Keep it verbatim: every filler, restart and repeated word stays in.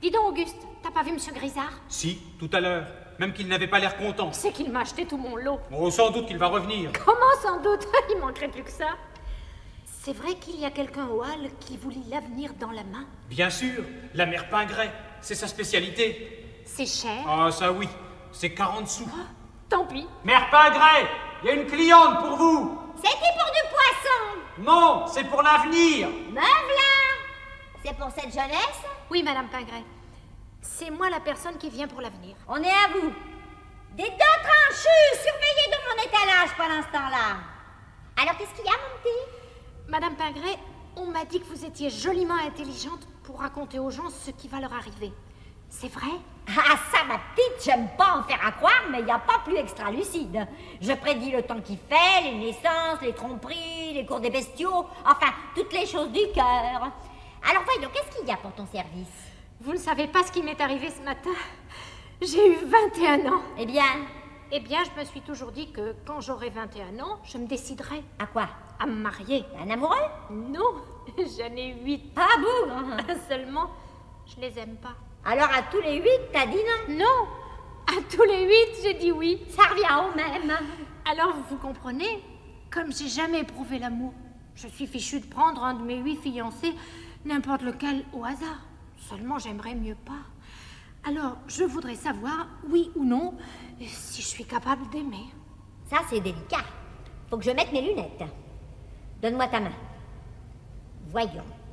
Dis donc, Auguste, t'as pas vu Monsieur Grisard? Si, tout à l'heure. Même qu'il n'avait pas l'air content. C'est qu'il m'a acheté tout mon lot. Oh, sans doute qu'il va revenir. Comment sans doute? Il manquerait plus que ça. C'est vrai qu'il y a quelqu'un au hall qui vous lit l'avenir dans la main? Bien sûr, la mère Pingret, c'est sa spécialité. C'est cher? Ah, ça oui, c'est quarante sous. Oh, tant pis. Mère Pingret, il y a une cliente pour vous. C'était pour du poisson. Non, c'est pour l'avenir. Me v'là. C'est pour cette jeunesse? Oui, Madame Pingret. C'est moi la personne qui vient pour l'avenir. On est à vous. Des dents tranchues, surveillez dans mon étalage pendant ce temps-là. Alors, qu'est-ce qu'il y a, mon petit? Madame Pingret, on m'a dit que vous étiez joliment intelligente pour raconter aux gens ce qui va leur arriver. C'est vrai? Ah, ça, ma petite, j'aime pas en faire à croire, mais il n'y a pas plus extra-lucide. Je prédis le temps qu'il fait, les naissances, les tromperies, les cours des bestiaux, enfin, toutes les choses du cœur. Alors, voyons, qu'est-ce qu'il y a pour ton service? Vous ne savez pas ce qui m'est arrivé ce matin. J'ai eu vingt et un ans. Eh bien? Eh bien, je me suis toujours dit que quand j'aurai vingt et un ans, je me déciderai. À quoi? À me marier. Un amoureux? Non, j'en ai huit. Ah bon? Seulement, je les aime pas. Alors à tous les huit, t'as dit non? Non, à tous les huit, j'ai dit oui. Ça revient au même. Alors, vous comprenez, comme j'ai jamais éprouvé l'amour, je suis fichue de prendre un de mes huit fiancés, n'importe lequel au hasard. Seulement, j'aimerais mieux pas. Alors, je voudrais savoir, oui ou non, si je suis capable d'aimer. Ça, c'est délicat. Faut que je mette mes lunettes. Donne-moi ta main. Voyons.